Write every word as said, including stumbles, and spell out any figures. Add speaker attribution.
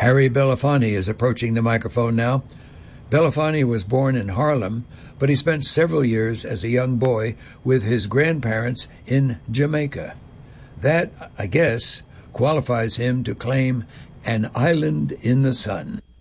Speaker 1: Harry Belafonte is approaching the microphone now. Belafonte was born in Harlem, but he spent several years as a young boy with his grandparents in Jamaica. That, I guess, qualifies him to claim an island in the sun.